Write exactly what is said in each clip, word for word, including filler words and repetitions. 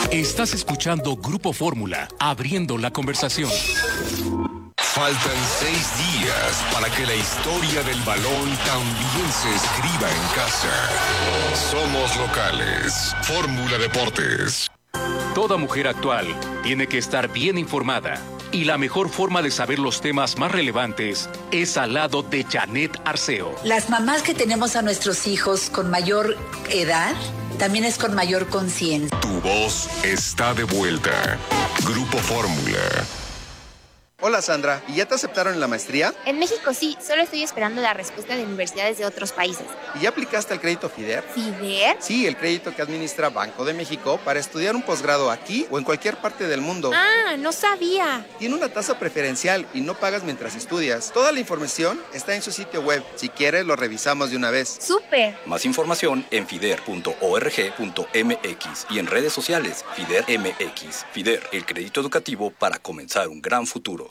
Estás escuchando Grupo Fórmula, abriendo la conversación. Faltan seis días para que la historia del balón también se escriba en casa. Somos locales. Fórmula Deportes. Toda mujer actual tiene que estar bien informada. Y la mejor forma de saber los temas más relevantes es al lado de Janet Arceo. Las mamás que tenemos a nuestros hijos con mayor edad, también es con mayor conciencia. Tu voz está de vuelta. Grupo Fórmula. Hola Sandra, ¿y ya te aceptaron en la maestría? En México sí, solo estoy esperando la respuesta de universidades de otros países. ¿Y ya aplicaste el crédito FIDER? ¿FIDER? Sí, el crédito que administra Banco de México para estudiar un posgrado aquí o en cualquier parte del mundo. Ah, no sabía. Tiene una tasa preferencial y no pagas mientras estudias. Toda la información está en su sitio web. Si quieres, lo revisamos de una vez. ¡Súper! Más información en fider punto org punto mx y en redes sociales FIDER M X. FIDER, el crédito educativo para comenzar un gran futuro.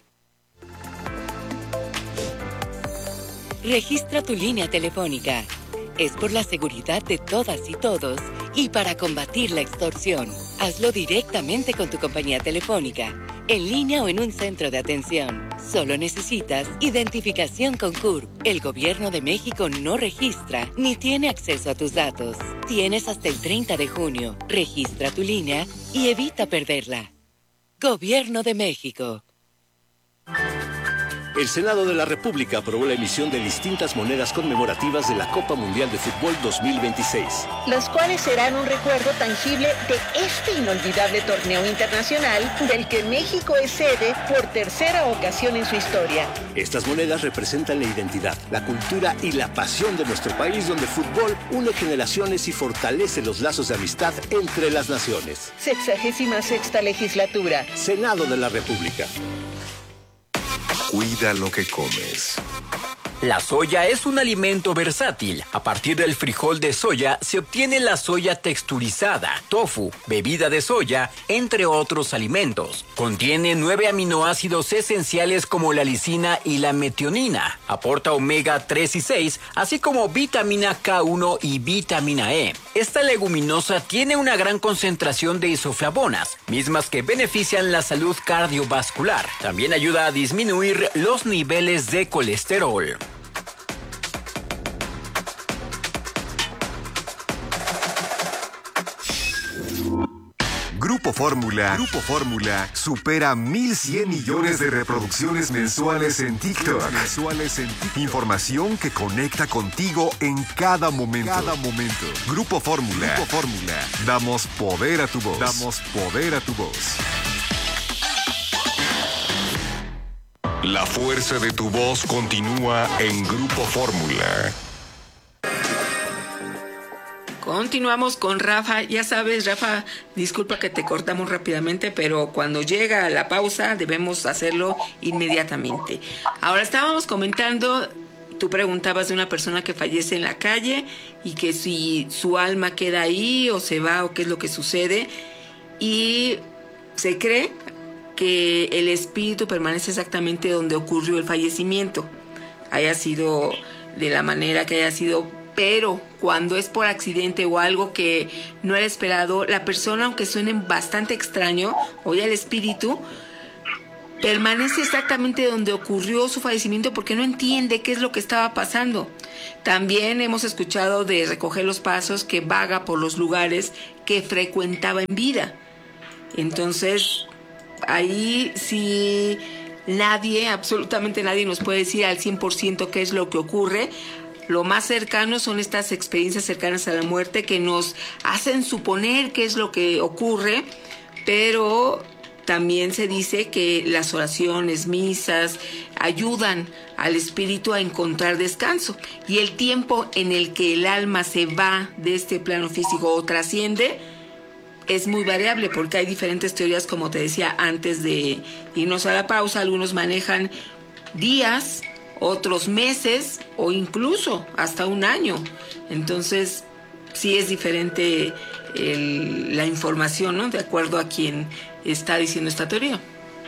Registra tu línea telefónica. Es por la seguridad de todas y todos y para combatir la extorsión. Hazlo directamente con tu compañía telefónica, en línea o en un centro de atención. Solo necesitas identificación con C U R P. El Gobierno de México no registra ni tiene acceso a tus datos. Tienes hasta el treinta de junio. Registra tu línea y evita perderla. Gobierno de México. El Senado de la República aprobó la emisión de distintas monedas conmemorativas de la Copa Mundial de Fútbol dos mil veintiséis. Las cuales serán un recuerdo tangible de este inolvidable torneo internacional del que México es sede por tercera ocasión en su historia. Estas monedas representan la identidad, la cultura y la pasión de nuestro país, donde el fútbol une generaciones y fortalece los lazos de amistad entre las naciones. Sexagésima sexta legislatura. Senado de la República. Cuida lo que comes. La soya es un alimento versátil. A partir del frijol de soya se obtiene la soya texturizada, tofu, bebida de soya, entre otros alimentos. Contiene nueve aminoácidos esenciales como la lisina y la metionina. Aporta omega tres y seis, así como vitamina K uno y vitamina E. Esta leguminosa tiene una gran concentración de isoflavonas, mismas que benefician la salud cardiovascular. También ayuda a disminuir los niveles de colesterol. Grupo Fórmula, Grupo Fórmula supera mil cien millones de reproducciones mensuales en TikTok. Mensuales en TikTok. Información que conecta contigo en cada momento. Cada momento. Grupo Fórmula, Grupo Fórmula. Damos poder a tu voz. Damos poder a tu voz. La fuerza de tu voz continúa en Grupo Fórmula. Continuamos con Rafa. Ya sabes, Rafa, disculpa que te cortamos rápidamente, pero cuando llega la pausa debemos hacerlo inmediatamente. Ahora estábamos comentando, tú preguntabas de una persona que fallece en la calle y que si su alma queda ahí o se va o qué es lo que sucede. Y se cree que el espíritu permanece exactamente donde ocurrió el fallecimiento, haya sido de la manera que haya sido. Pero cuando es por accidente o algo que no era esperado, la persona, aunque suene bastante extraño, o ya el espíritu, permanece exactamente donde ocurrió su fallecimiento porque no entiende qué es lo que estaba pasando. También hemos escuchado de recoger los pasos que vaga por los lugares que frecuentaba en vida. Entonces, ahí sí nadie, absolutamente nadie nos puede decir al cien por ciento qué es lo que ocurre. Lo más cercano son estas experiencias cercanas a la muerte que nos hacen suponer qué es lo que ocurre, pero también se dice que las oraciones, misas, ayudan al espíritu a encontrar descanso. Y el tiempo en el que el alma se va de este plano físico o trasciende es muy variable porque hay diferentes teorías, como te decía antes de irnos a la pausa. Algunos manejan días, otros meses o incluso hasta un año. Entonces sí es diferente el, la información, ¿no? De acuerdo a quien está diciendo esta teoría.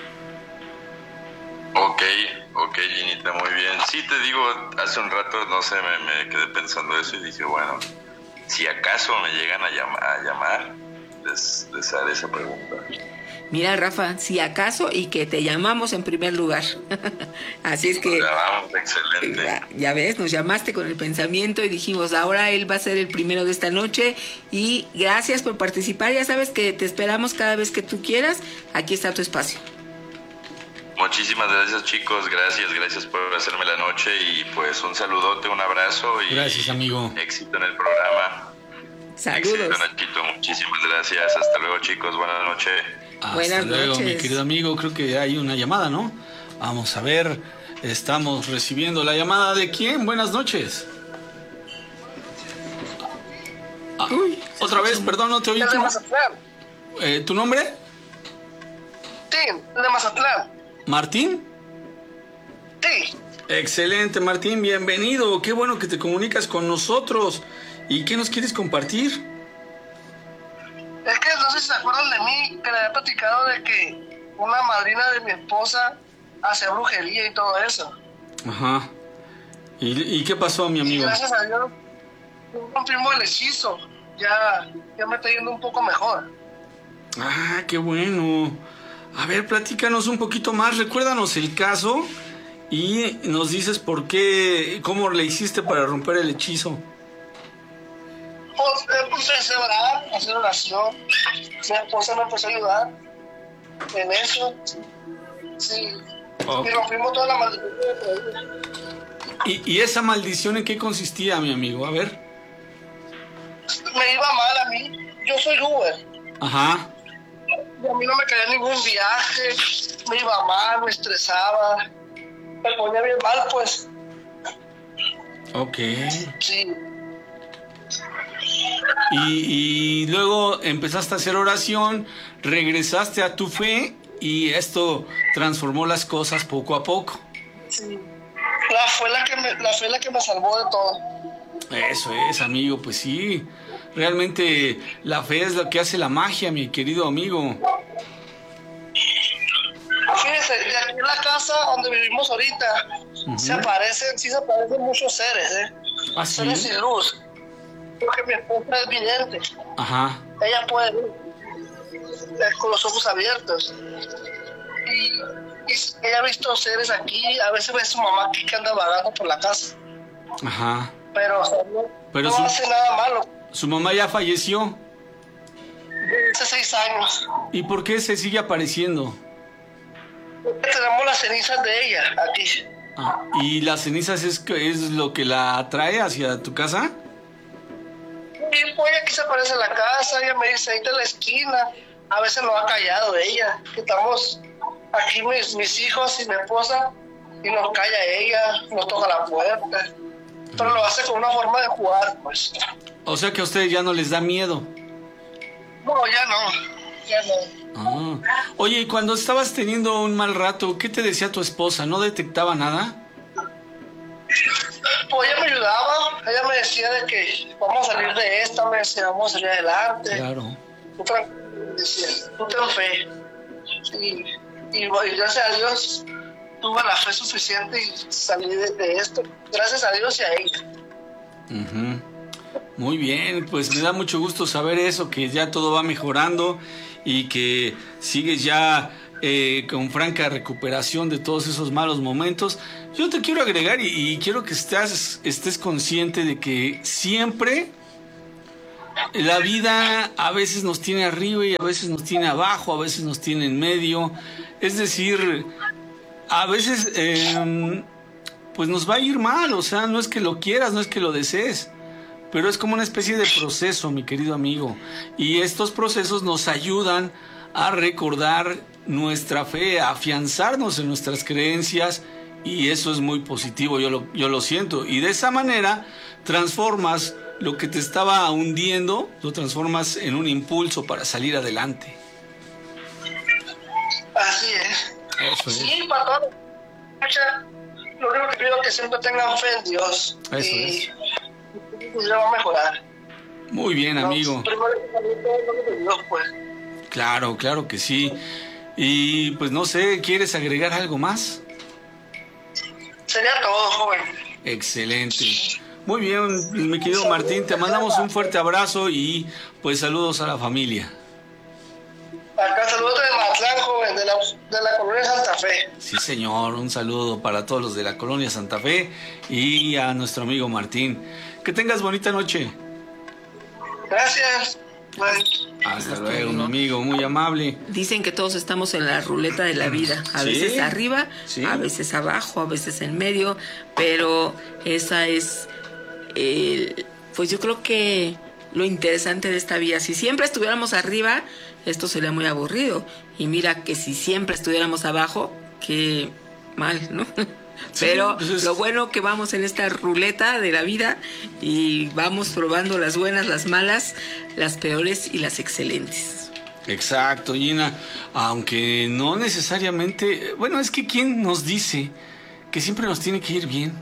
Ok, ok, Ginita, muy bien. Sí, te digo, hace un rato, no sé, me, me quedé pensando eso y dije, bueno, si acaso me llegan a, llama, a llamar, les, les contestar esa pregunta. Mira, Rafa, si acaso y que te llamamos en primer lugar. Así es que... Nos llamamos, excelente. Ya, ya ves, nos llamaste con el pensamiento y dijimos, ahora él va a ser el primero de esta noche y gracias por participar. Ya sabes que te esperamos cada vez que tú quieras. Aquí está tu espacio. Muchísimas gracias, chicos. Gracias, gracias por hacerme la noche y pues un saludote, un abrazo y gracias, amigo. Éxito en el programa. Saludos. Éxito, Nachito. Muchísimas gracias. Hasta luego, chicos. Buenas noches. Hasta Buenas luego, noches. mi querido amigo. Creo que hay una llamada, ¿no? Vamos a ver. Estamos recibiendo la llamada de quién. Buenas noches. Ah, Uy, otra vez, perdón, no te oí. El de Mazatlán. Eh, ¿Tu nombre? Sí, el de Mazatlán. ¿Martín? Sí. Excelente, Martín, bienvenido. Qué bueno que te comunicas con nosotros. ¿Y qué nos quieres compartir? Es que no sé si se acuerdan de mí, que le había platicado de que una madrina de mi esposa hace brujería y todo eso. Ajá. ¿Y, y qué pasó, mi amigo? Y gracias a Dios, confirmó el hechizo. Ya, ya me está yendo un poco mejor. Ah, qué bueno. A ver, platícanos un poquito más, recuérdanos el caso y nos dices por qué, cómo le hiciste para romper el hechizo. Pues eh, empecé a orar, a hacer oración. Mi esposa me empezó a ayudar en eso. Sí. Okay. Y rompimos toda la maldición. ¿Y, ¿Y esa maldición en qué consistía, mi amigo? A ver. Me iba mal a mí. Yo soy Uber. Ajá. Y a mí no me caía ningún viaje, me iba mal, me estresaba, me ponía bien mal, pues. Ok. Sí. Y, y luego empezaste a hacer oración, regresaste a tu fe y esto transformó las cosas poco a poco. Sí. La fue la que me, la fue la que me salvó de todo. Eso es, amigo, pues sí. Realmente la fe es lo que hace la magia, mi querido amigo. Fíjese, de aquí en la casa donde vivimos ahorita, uh-huh. se aparecen, sí se aparecen muchos seres, ¿eh? ¿Ah, sí? Seres sin luz. Porque mi esposa es vidente. Ajá. Ella puede ver con los ojos abiertos. Y, y ella ha visto seres aquí, a veces ve a su mamá aquí que anda vagando por la casa. Ajá. Pero, o sea, no, Pero no su, hace nada malo. ¿Su mamá ya falleció? Hace seis años. ¿Y por qué se sigue apareciendo? Tenemos las cenizas de ella aquí. Ah, ¿y las cenizas es, es lo que la atrae hacia tu casa? Y pues aquí se aparece en la casa, ella me dice, ahí está en la esquina. A veces nos ha callado ella. Estamos aquí mis, mis hijos y mi esposa y nos calla ella, nos toca la puerta. Pero lo hace con una forma de jugar, pues. O sea que a ustedes ya no les da miedo. No, ya no, ya no. Ah. Oye, y cuando estabas teniendo un mal rato, ¿qué te decía tu esposa? ¿No detectaba nada? Pues ella me ayudaba, ella me decía de que vamos a salir de esta, me decía, vamos a salir adelante. Claro. Tú tranquilo, decía, tú ten fe. Y, y, y gracias a Dios tuve la fe suficiente y salí de, de esto. Gracias a Dios y a ella. Uh-huh. Muy bien, pues me da mucho gusto saber eso, que ya todo va mejorando y que sigues ya eh, con franca recuperación de todos esos malos momentos. Yo te quiero agregar y, y quiero que estés, estés consciente de que siempre la vida a veces nos tiene arriba y a veces nos tiene abajo, a veces nos tiene en medio. Es decir, a veces eh, pues nos va a ir mal, o sea, no es que lo quieras, no es que lo desees, pero es como una especie de proceso, mi querido amigo. Y estos procesos nos ayudan a recordar nuestra fe, a afianzarnos en nuestras creencias, y eso es muy positivo, yo lo, yo lo siento. Y de esa manera transformas lo que te estaba hundiendo, lo transformas en un impulso para salir adelante. Así es. Eso es. Sí, para todos. Lo único que pido es que siempre tengan fe en Dios. Eso y es. Pues ya va a mejorar. Muy bien, amigo. No, primero todo Dios, pues. Claro, claro que sí. Y pues no sé, ¿quieres agregar algo más? Sería todo, joven. Excelente. Muy bien, mi querido Martín, te mandamos un fuerte abrazo y pues saludos a la familia. Acá saludos de Mazatlán, joven, de la, de la colonia Santa Fe. Sí, señor, un saludo para todos los de la colonia Santa Fe y a nuestro amigo Martín. Que tengas bonita noche. Gracias. Bye. Hasta luego, mi amigo, muy amable. Dicen que todos estamos en la ruleta de la vida, a ¿Sí? veces arriba, ¿Sí? a veces abajo, a veces en medio, pero esa es, el, pues yo creo que lo interesante de esta vida. Si siempre estuviéramos arriba, esto sería muy aburrido, y mira que si siempre estuviéramos abajo, qué mal, ¿no? Pero sí, pues lo bueno que vamos en esta ruleta de la vida y vamos probando las buenas, las malas, las peores y las excelentes. Exacto, Gina, aunque no necesariamente, bueno, es que ¿quién nos dice que siempre nos tiene que ir bien?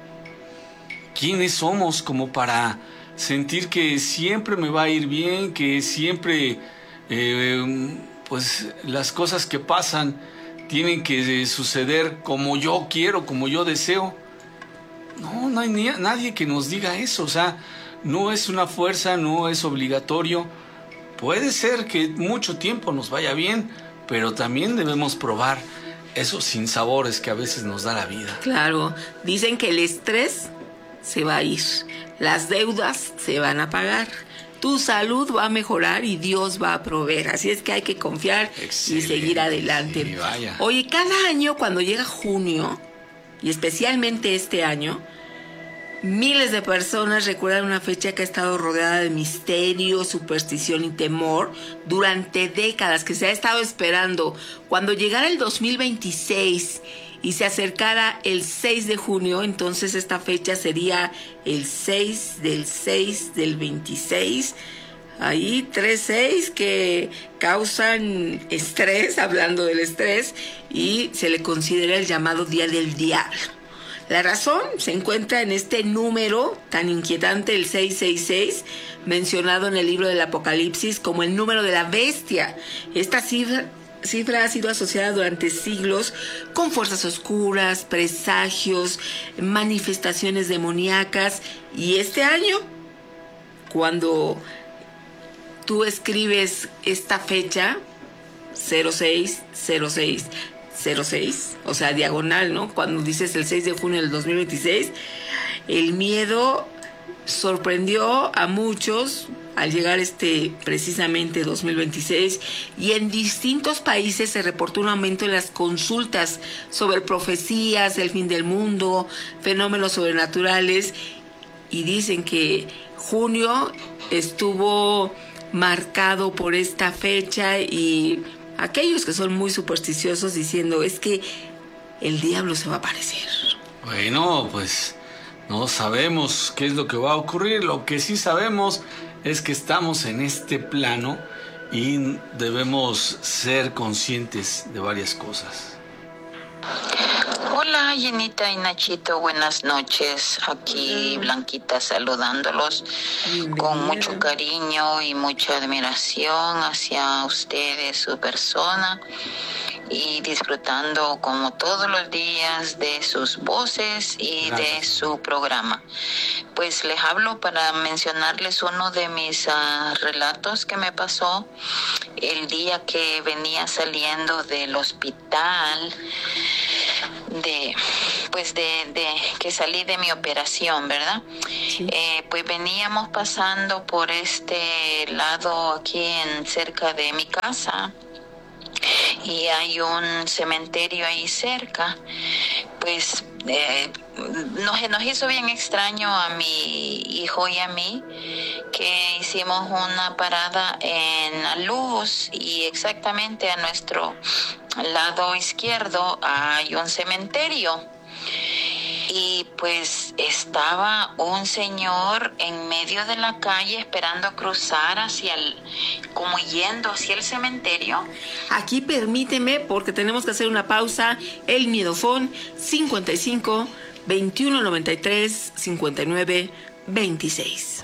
¿Quiénes somos como para sentir que siempre me va a ir bien, que siempre eh, pues las cosas que pasan tienen que suceder como yo quiero, como yo deseo? No, no hay ni, nadie que nos diga eso. O sea, no es una fuerza, no es obligatorio. Puede ser que mucho tiempo nos vaya bien, pero también debemos probar esos sinsabores que a veces nos da la vida. Claro, dicen que el estrés se va a ir, las deudas se van a pagar, tu salud va a mejorar y Dios va a proveer. Así es que hay que confiar Excelente. y seguir adelante. Sí, vaya. Oye, cada año cuando llega junio, y especialmente este año, miles de personas recuerdan una fecha que ha estado rodeada de misterio, superstición y temor durante décadas, que se ha estado esperando. Cuando llegara el dos mil veintiséis y se acercara el seis de junio, entonces esta fecha sería el seis del seis del veintiséis. Ahí tres seis que causan estrés, hablando del estrés, y se le considera el llamado Día del Diablo. La razón se encuentra en este número tan inquietante, el seiscientos sesenta y seis, mencionado en el libro del Apocalipsis como el número de la bestia. Esta cifra cifra ha sido asociada durante siglos con fuerzas oscuras, presagios, manifestaciones demoníacas, y este año, cuando tú escribes esta fecha, cero seis cero seis cero seis, o sea, diagonal, ¿no? Cuando dices el seis de junio del dos mil veintiséis, el miedo sorprendió a muchos al llegar este precisamente dos mil veintiséis, y en distintos países se reportó un aumento en las consultas sobre profecías del fin del mundo, fenómenos sobrenaturales, y dicen que junio estuvo marcado por esta fecha, y aquellos que son muy supersticiosos diciendo es que el diablo se va a aparecer. Bueno, pues no sabemos qué es lo que va a ocurrir. Lo que sí sabemos es que estamos en este plano y debemos ser conscientes de varias cosas. Hola, Jenita y Nachito, buenas noches. Aquí Blanquita saludándolos con mucho cariño y mucha admiración hacia ustedes, su persona, y disfrutando como todos los días de sus voces y Gracias. de su programa. Pues les hablo para mencionarles uno de mis uh, relatos que me pasó el día que venía saliendo del hospital, de pues de, de que salí de mi operación, ¿verdad? Sí. Eh, pues veníamos pasando por este lado aquí en cerca de mi casa, y hay un cementerio ahí cerca. Pues eh, nos, nos hizo bien extraño a mi hijo y a mí que hicimos una parada en la luz, y exactamente a nuestro lado izquierdo hay un cementerio. Y pues estaba un señor en medio de la calle esperando cruzar hacia el, como yendo hacia el cementerio. Aquí permíteme, porque tenemos que hacer una pausa. El miedofón cincuenta y cinco, veintiuno noventa y tres, cincuenta y nueve, veintiséis.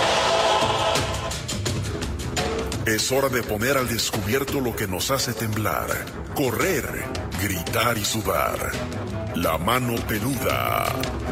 Es hora de poner al descubierto lo que nos hace temblar, correr, gritar y sudar. La mano peluda.